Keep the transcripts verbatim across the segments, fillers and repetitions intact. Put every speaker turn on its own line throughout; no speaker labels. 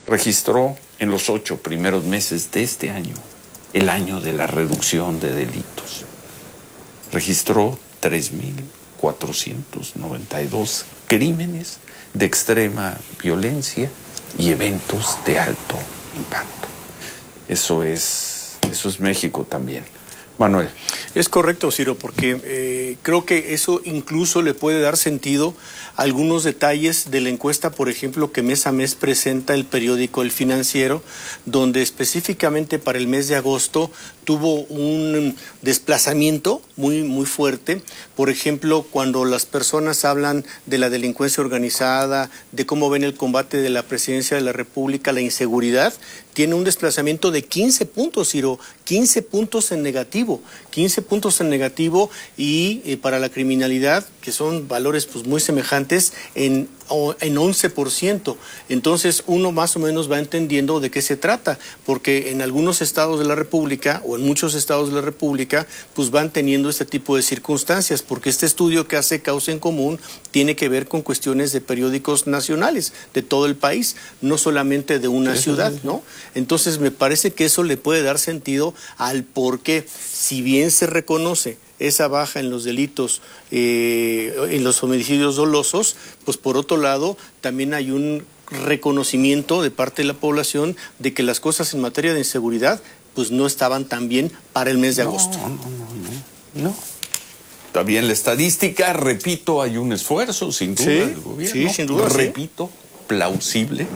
registró en los ocho primeros meses de este año el año de la reducción de delitos. Registró tres mil cuatrocientos noventa y dos crímenes de extrema violencia y eventos de alto impacto. Eso es, eso es México también. Manuel.
Es correcto, Ciro, porque eh, creo que eso incluso le puede dar sentido a algunos detalles de la encuesta, por ejemplo, que mes a mes presenta el periódico El Financiero, donde específicamente para el mes de agosto tuvo un desplazamiento muy, muy fuerte. Por ejemplo, cuando las personas hablan de la delincuencia organizada, de cómo ven el combate de la Presidencia de la República, la inseguridad, tiene un desplazamiento de quince puntos, Ciro, quince puntos en negativo, quince puntos en negativo y eh, para la criminalidad, que son valores pues muy semejantes, en, en once por ciento. Entonces uno más o menos va entendiendo de qué se trata, porque en algunos estados de la República o en muchos estados de la República pues van teniendo este tipo de circunstancias, porque este estudio que hace Causa en Común tiene que ver con cuestiones de periódicos nacionales de todo el país, no solamente de una ciudad, ¿no? Entonces me parece que eso le puede dar sentido al por qué, si bien se reconoce esa baja en los delitos, eh, en los homicidios dolosos, pues por otro lado también hay un reconocimiento de parte de la población de que las cosas en materia de inseguridad pues no estaban tan bien para el mes de agosto.
No, no, no, no. no. Está bien la estadística, repito, hay un esfuerzo, sin duda,
sí,
del gobierno.
Sí, sin duda.
Repito, sí. plausible.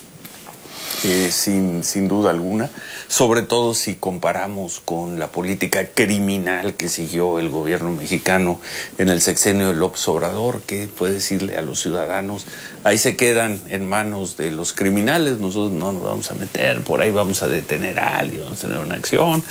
Eh, sin, sin duda alguna, sobre todo si comparamos con la política criminal que siguió el gobierno mexicano en el sexenio de López Obrador, que puede decirle a los ciudadanos, ahí se quedan en manos de los criminales, nosotros no nos vamos a meter, por ahí vamos a detener a alguien, vamos a tener una acción.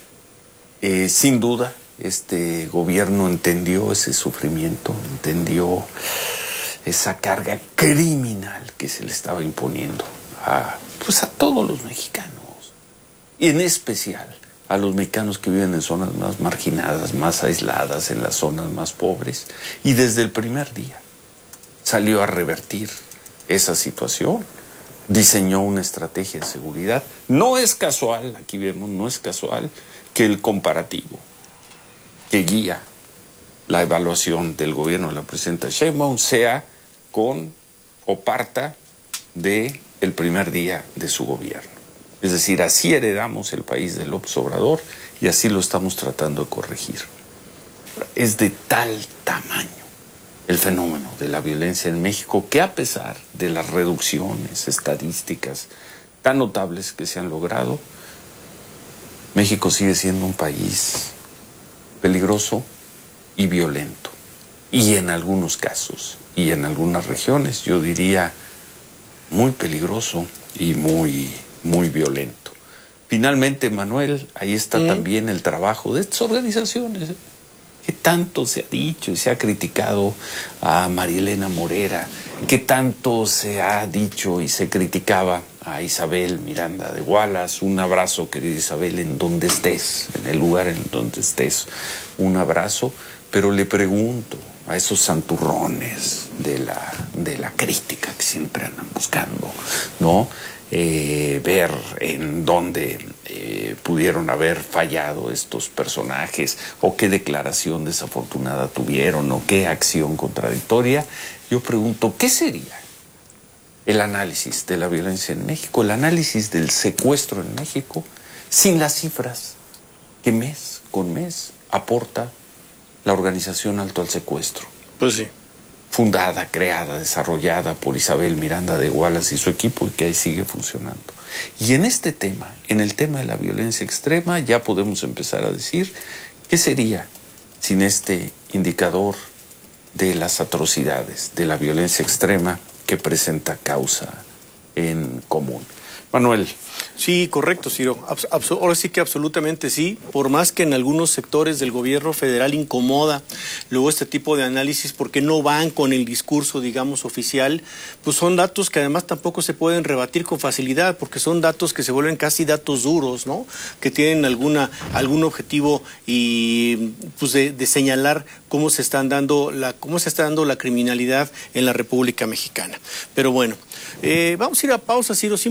Eh, sin duda, este gobierno entendió ese sufrimiento, entendió esa carga criminal que se le estaba imponiendo a, pues a todos los mexicanos, y en especial a los mexicanos que viven en zonas más marginadas, más aisladas, en las zonas más pobres, y desde el primer día salió a revertir esa situación, diseñó una estrategia de seguridad. No es casual, aquí vemos, no es casual que el comparativo que guía la evaluación del gobierno de la presidenta Sheinbaum sea con o parta de el primer día de su gobierno. Es decir, así heredamos el país de López Obrador y así lo estamos tratando de corregir. Es de tal tamaño el fenómeno de la violencia en México que, a pesar de las reducciones estadísticas tan notables que se han logrado, México sigue siendo un país peligroso y violento. Y en algunos casos, y en algunas regiones, yo diría muy peligroso y muy, muy violento. Finalmente, Manuel, ahí está ¿Mm? también el trabajo de estas organizaciones, ¿eh? que tanto se ha dicho y se ha criticado a Marielena Morera, que tanto se ha dicho y se criticaba a Isabel Miranda de Wallace. Un abrazo, querida Isabel, en donde estés, en el lugar en donde estés, un abrazo, pero le pregunto a esos santurrones de la, de la crítica que siempre andan buscando, ¿no? Eh, ver en dónde eh, pudieron haber fallado estos personajes, o qué declaración desafortunada tuvieron, o qué acción contradictoria. Yo pregunto, ¿qué sería el análisis de la violencia en México, el análisis del secuestro en México, sin las cifras que mes con mes aporta la organización Alto al Secuestro?
Pues sí.
Fundada, creada, desarrollada por Isabel Miranda de Wallace y su equipo, y que ahí sigue funcionando. Y en este tema, en el tema de la violencia extrema, ya podemos empezar a decir qué sería sin este indicador de las atrocidades, de la violencia extrema que presenta Causa en Común. Manuel.
Sí, correcto, Ciro. Abs ahora sí que absolutamente sí. Por más que en algunos sectores del gobierno federal incomoda luego este tipo de análisis porque no van con el discurso, digamos, oficial, pues son datos que además tampoco se pueden rebatir con facilidad, porque son datos que se vuelven casi datos duros, ¿no? Que tienen alguna algún objetivo y pues de, de señalar cómo se están dando la cómo se está dando la criminalidad en la República Mexicana. Pero bueno, eh, vamos a ir a pausa, Ciro.